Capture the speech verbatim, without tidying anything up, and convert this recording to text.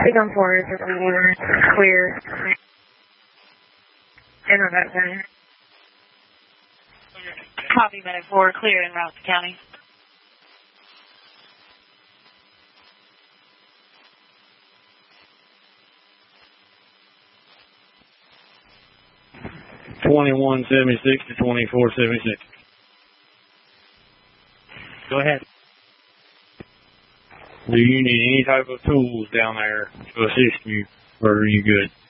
Eagle four is clear. In Route County. Copy, Medic four, clear in Route County. twenty-one seventy-six to twenty-four seventy-six. Go ahead. Do you need any type of tools down there to assist you, or are you good?